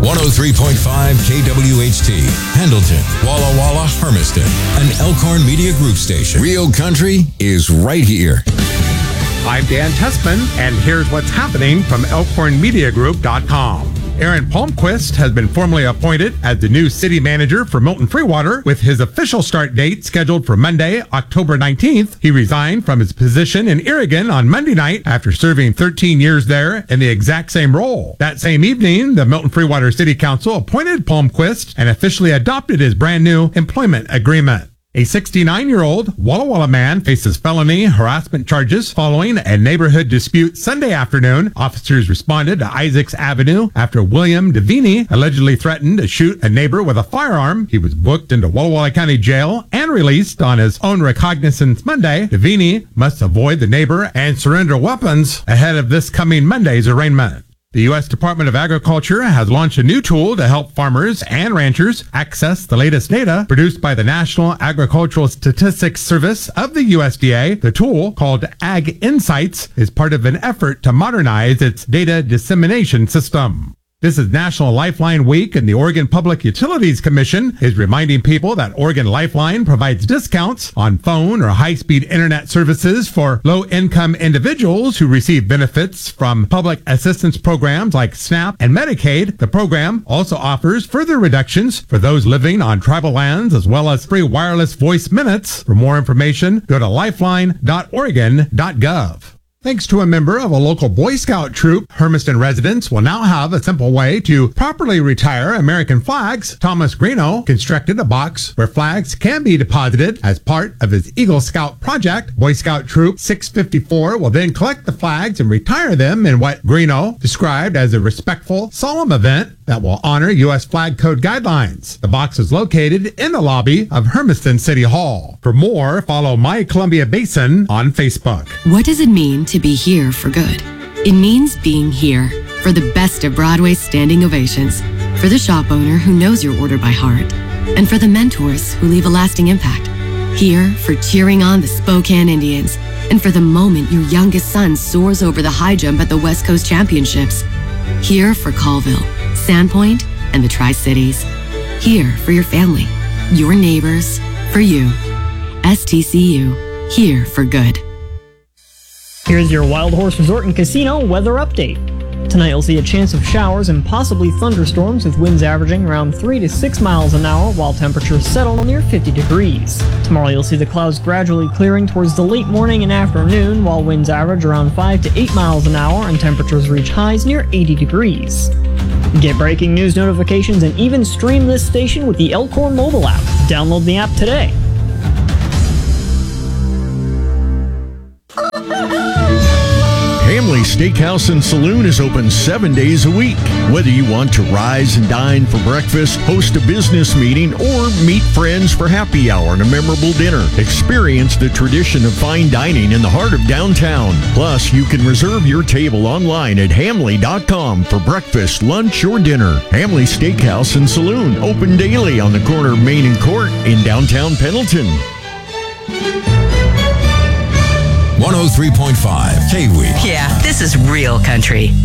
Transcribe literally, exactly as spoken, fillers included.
one oh three point five K W H T, Pendleton, Walla Walla, Hermiston, an Elkhorn Media Group station. Real country is right here. I'm Dan Tessman, and here's what's happening from Elkhorn Media Group dot com. Aaron Palmquist has been formally appointed as the new city manager for Milton Freewater, with his official start date scheduled for Monday, October nineteenth. He resigned from his position in Oregon on Monday night after serving thirteen years there in the exact same role. That same evening, the Milton Freewater City Council appointed Palmquist and officially adopted his brand new employment agreement. A sixty-nine-year-old Walla Walla man faces felony harassment charges following a neighborhood dispute Sunday afternoon. Officers responded to Isaacs Avenue after William Devini allegedly threatened to shoot a neighbor with a firearm. He was booked into Walla Walla County Jail and released on his own recognizance Monday. Devini must avoid the neighbor and surrender weapons ahead of this coming Monday's arraignment. The U S Department of Agriculture has launched a new tool to help farmers and ranchers access the latest data produced by the National Agricultural Statistics Service of the U S D A. The tool, called Ag Insights, is part of an effort to modernize its data dissemination system. This is National Lifeline Week, and the Oregon Public Utilities Commission is reminding people that Oregon Lifeline provides discounts on phone or high-speed internet services for low-income individuals who receive benefits from public assistance programs like SNAP and Medicaid. The program also offers further reductions for those living on tribal lands, as well as free wireless voice minutes. For more information, go to lifeline dot oregon dot gov. Thanks to a member of a local Boy Scout troop, Hermiston residents will now have a simple way to properly retire American flags. Thomas Greeno constructed a box where flags can be deposited as part of his Eagle Scout project. Boy Scout Troop six fifty-four will then collect the flags and retire them in what Greeno described as a respectful, solemn event that will honor U S Flag Code guidelines. The box is located in the lobby of Hermiston City Hall. For more, follow My Columbia Basin on Facebook. What does it mean to be here for good? It means being here for the best of Broadway's standing ovations, for the shop owner who knows your order by heart, and for the mentors who leave a lasting impact. Here for cheering on the Spokane Indians, and for the moment your youngest son soars over the high jump at the West Coast Championships. Here for Colville, Sandpoint, and the Tri-Cities. Here for your family, your neighbors, for you. S T C U, here for good. Here's your Wild Horse Resort and Casino weather update. Tonight you'll see a chance of showers and possibly thunderstorms with winds averaging around three to six miles an hour while temperatures settle near fifty degrees. Tomorrow you'll see the clouds gradually clearing towards the late morning and afternoon while winds average around five to eight miles an hour and temperatures reach highs near eighty degrees. Get breaking news notifications and even stream this station with the Elkhorn mobile app. Download the app today. Hamley Steakhouse and Saloon is open seven days a week. Whether you want to rise and dine for breakfast, host a business meeting, or meet friends for happy hour and a memorable dinner, experience the tradition of fine dining in the heart of downtown. Plus, you can reserve your table online at hamley dot com for breakfast, lunch, or dinner. Hamley Steakhouse and Saloon, open daily on the corner of Main and Court in downtown Pendleton. one oh three point five K W E E. Yeah, this is real country.